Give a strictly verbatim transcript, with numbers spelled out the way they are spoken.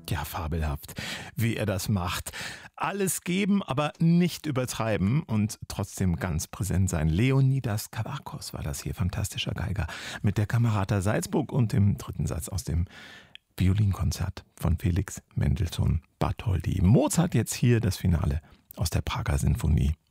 Ja, fabelhaft, wie er das macht. Alles geben, aber nicht übertreiben und trotzdem ganz präsent sein. Leonidas Kavakos war das hier, fantastischer Geiger, mit der Camerata Salzburg und dem dritten Satz aus dem Violinkonzert von Felix Mendelssohn Bartholdy. Mozart jetzt hier das Finale aus der Prager Sinfonie.